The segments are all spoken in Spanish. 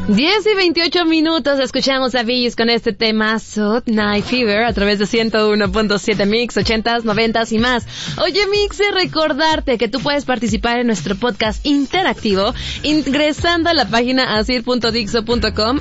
10:28 escuchamos a Billys con este tema Sud Night Fever a través de 101.7 Mix, 80s, 90s y más. Oye, Mix, recordarte que tú puedes participar en nuestro podcast interactivo ingresando a la página asir.dixo.com.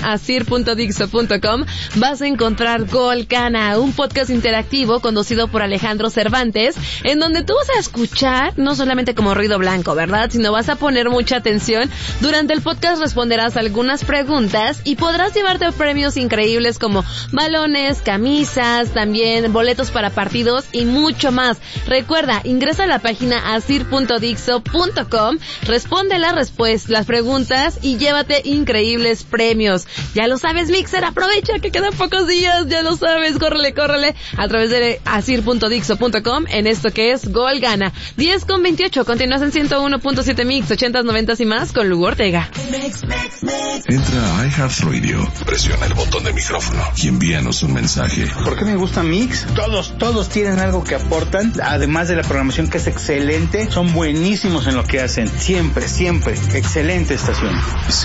Vas a encontrar Gol Gana, un podcast interactivo conducido por Alejandro Cervantes, en donde tú vas a escuchar no solamente como ruido blanco, ¿verdad? Sino vas a poner mucha atención. Durante el podcast responderás algunas preguntas y podrás llevarte premios increíbles como balones, camisas, también boletos para partidos y mucho más. Recuerda, ingresa a la página asir.dixo.com, responde las preguntas y llévate increíbles premios. Ya lo sabes, Mixer, aprovecha que quedan pocos días, ya lo sabes, córrele a través de asir.dixo.com en esto que es Gol Gana. 10:28, continúas en 101.7 Mix, 80s, 90s y más con Lugo Ortega. Entra a iHeartRadio, presiona el botón de micrófono y envíanos un mensaje. ¿Por qué me gusta Mix? Todos tienen algo que aportan, además de la programación que es excelente, son buenísimos en lo que hacen, siempre, excelente estación.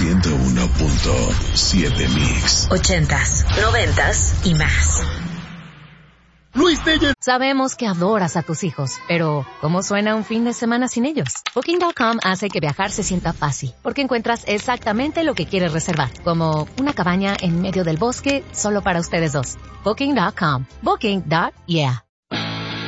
101.7 Mix. 80s, 90s y más. Luis Telles. Sabemos que adoras a tus hijos, pero ¿cómo suena un fin de semana sin ellos? Booking.com hace que viajar se sienta fácil, porque encuentras exactamente lo que quieres reservar, como una cabaña en medio del bosque solo para ustedes dos. Booking.com. Booking.yeah.